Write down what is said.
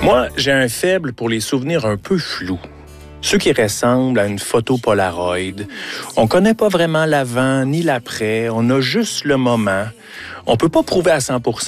Moi, j'ai un faible pour les souvenirs un peu flous. Ceux qui ressemblent à une photo Polaroid. On connaît pas vraiment l'avant ni l'après, on a juste le moment. On peut pas prouver à 100%